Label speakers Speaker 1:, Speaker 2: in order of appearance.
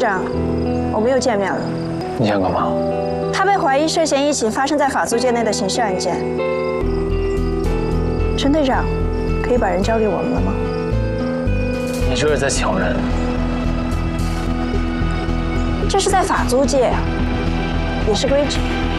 Speaker 1: 长，我们又见面了。
Speaker 2: 你想干嘛？
Speaker 1: 他被怀疑涉嫌一起发生在法租界内的刑事案件。陈队长，可以把人交给我们了吗？
Speaker 2: 你这是在抢人。
Speaker 1: 这是在法租界，也是规矩。